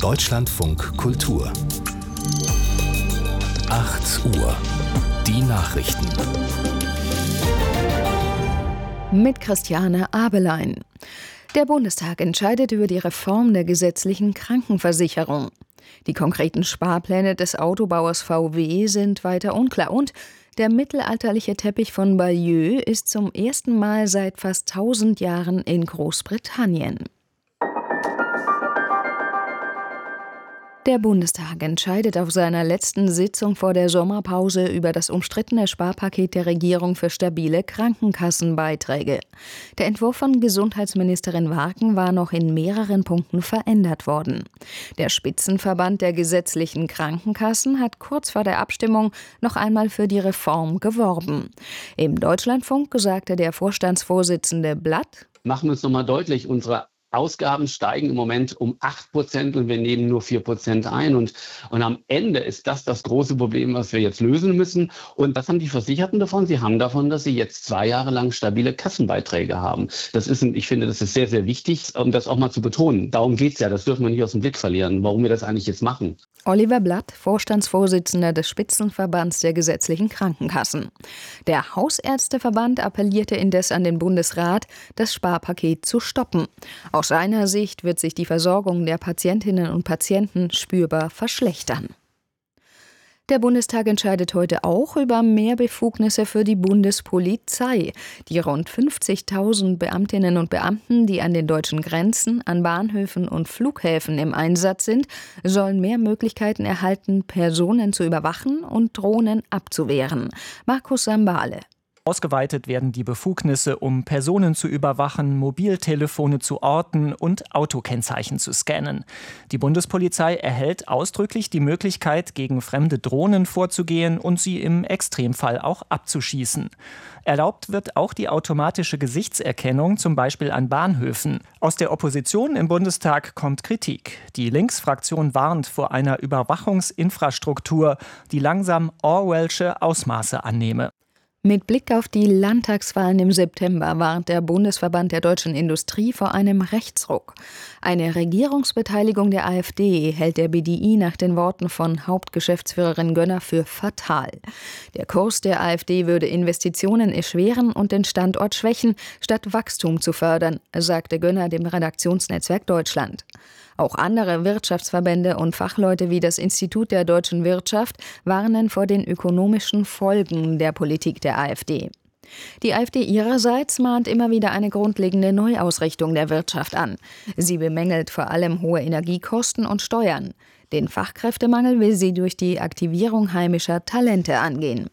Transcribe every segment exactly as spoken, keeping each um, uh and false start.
Deutschlandfunk Kultur. acht Uhr. Die Nachrichten. Mit Christiane Abelein. Der Bundestag entscheidet über die Reform der gesetzlichen Krankenversicherung. Die konkreten Sparpläne des Autobauers V W sind weiter unklar und der mittelalterliche Teppich von Bayeux ist zum ersten Mal seit fast tausend Jahren in Großbritannien. Der Bundestag entscheidet auf seiner letzten Sitzung vor der Sommerpause über das umstrittene Sparpaket der Regierung für stabile Krankenkassenbeiträge. Der Entwurf von Gesundheitsministerin Warken war noch in mehreren Punkten verändert worden. Der Spitzenverband der gesetzlichen Krankenkassen hat kurz vor der Abstimmung noch einmal für die Reform geworben. Im Deutschlandfunk sagte der Vorstandsvorsitzende Blatt: Machen wir uns nochmal deutlich, unsere Ausgaben steigen im Moment um acht Prozent und wir nehmen nur vier Prozent ein. Und, und am Ende ist das das große Problem, was wir jetzt lösen müssen. Und was haben die Versicherten davon? Sie haben davon, dass sie jetzt zwei Jahre lang stabile Kassenbeiträge haben. Das ist, ein, ich finde, das ist sehr, sehr wichtig, um das auch mal zu betonen. Darum geht es ja, das dürfen wir nicht aus dem Blick verlieren, warum wir das eigentlich jetzt machen. Oliver Blatt, Vorstandsvorsitzender des Spitzenverbands der gesetzlichen Krankenkassen. Der Hausärzteverband appellierte indes an den Bundesrat, das Sparpaket zu stoppen. Aus seiner Sicht wird sich die Versorgung der Patientinnen und Patienten spürbar verschlechtern. Der Bundestag entscheidet heute auch über mehr Befugnisse für die Bundespolizei. Die rund fünfzigtausend Beamtinnen und Beamten, die an den deutschen Grenzen, an Bahnhöfen und Flughäfen im Einsatz sind, sollen mehr Möglichkeiten erhalten, Personen zu überwachen und Drohnen abzuwehren. Markus Sambale. Ausgeweitet werden die Befugnisse, um Personen zu überwachen, Mobiltelefone zu orten und Autokennzeichen zu scannen. Die Bundespolizei erhält ausdrücklich die Möglichkeit, gegen fremde Drohnen vorzugehen und sie im Extremfall auch abzuschießen. Erlaubt wird auch die automatische Gesichtserkennung, zum Beispiel an Bahnhöfen. Aus der Opposition im Bundestag kommt Kritik. Die Linksfraktion warnt vor einer Überwachungsinfrastruktur, die langsam orwellsche Ausmaße annehme. Mit Blick auf die Landtagswahlen im September warnt der Bundesverband der deutschen Industrie vor einem Rechtsruck. Eine Regierungsbeteiligung der AfD hält der B D I nach den Worten von Hauptgeschäftsführerin Gönner für fatal. Der Kurs der AfD würde Investitionen erschweren und den Standort schwächen, statt Wachstum zu fördern, sagte Gönner dem Redaktionsnetzwerk Deutschland. Auch andere Wirtschaftsverbände und Fachleute wie das Institut der deutschen Wirtschaft warnen vor den ökonomischen Folgen der Politik der AfD. Die AfD ihrerseits mahnt immer wieder eine grundlegende Neuausrichtung der Wirtschaft an. Sie bemängelt vor allem hohe Energiekosten und Steuern. Den Fachkräftemangel will sie durch die Aktivierung heimischer Talente angehen.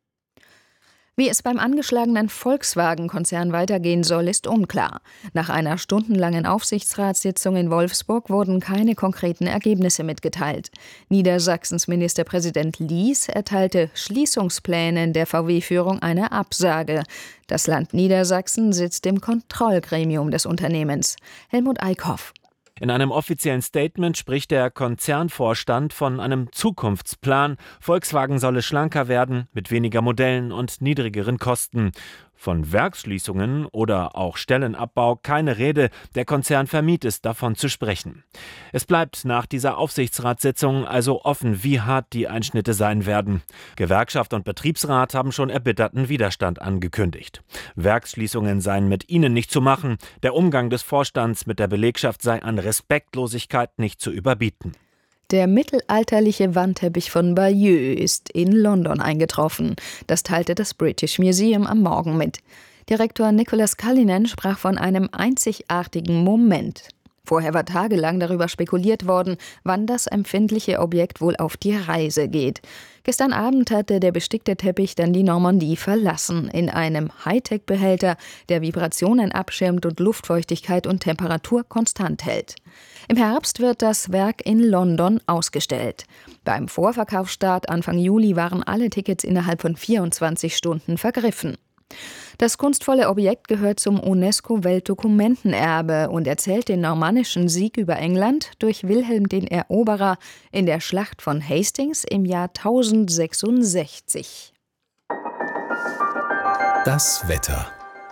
Wie es beim angeschlagenen Volkswagen-Konzern weitergehen soll, ist unklar. Nach einer stundenlangen Aufsichtsratssitzung in Wolfsburg wurden keine konkreten Ergebnisse mitgeteilt. Niedersachsens Ministerpräsident Lies erteilte Schließungsplänen der V W-Führung eine Absage. Das Land Niedersachsen sitzt im Kontrollgremium des Unternehmens. Helmut Eickhoff. In einem offiziellen Statement spricht der Konzernvorstand von einem Zukunftsplan. Volkswagen solle schlanker werden, mit weniger Modellen und niedrigeren Kosten. Von Werksschließungen oder auch Stellenabbau keine Rede. Der Konzern vermied es, davon zu sprechen. Es bleibt nach dieser Aufsichtsratssitzung also offen, wie hart die Einschnitte sein werden. Gewerkschaft und Betriebsrat haben schon erbitterten Widerstand angekündigt. Werksschließungen seien mit ihnen nicht zu machen. Der Umgang des Vorstands mit der Belegschaft sei an Respektlosigkeit nicht zu überbieten. Der mittelalterliche Wandteppich von Bayeux ist in London eingetroffen. Das teilte das British Museum am Morgen mit. Direktor Nicholas Cullinan sprach von einem einzigartigen Moment. Vorher war tagelang darüber spekuliert worden, wann das empfindliche Objekt wohl auf die Reise geht. Gestern Abend hatte der bestickte Teppich dann die Normandie verlassen, in einem Hightech-Behälter, der Vibrationen abschirmt und Luftfeuchtigkeit und Temperatur konstant hält. Im Herbst wird das Werk in London ausgestellt. Beim Vorverkaufsstart Anfang Juli waren alle Tickets innerhalb von vierundzwanzig Stunden vergriffen. Das kunstvolle Objekt gehört zum UNESCO-Weltdokumentenerbe und erzählt den normannischen Sieg über England durch Wilhelm den Eroberer in der Schlacht von Hastings im Jahr tausendsechsundsechzig. Das Wetter.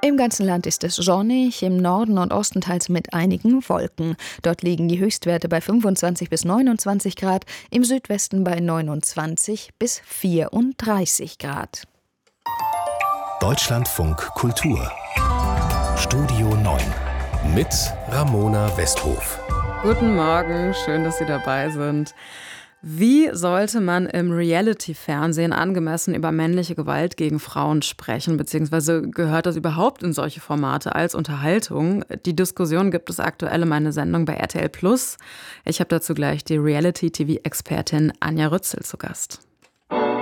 Im ganzen Land ist es sonnig, im Norden und Osten teils mit einigen Wolken. Dort liegen die Höchstwerte bei fünfundzwanzig bis neunundzwanzig Grad, im Südwesten bei neunundzwanzig bis vierunddreißig Grad. Deutschlandfunk Kultur Studio neun mit Ramona Westhof. Guten Morgen, schön, dass Sie dabei sind. Wie sollte man im Reality-Fernsehen angemessen über männliche Gewalt gegen Frauen sprechen, beziehungsweise gehört das überhaupt in solche Formate als Unterhaltung? Die Diskussion gibt es aktuell in meiner Sendung bei R T L Plus. Ich habe dazu gleich die Reality-T V-Expertin Anja Rützel zu Gast.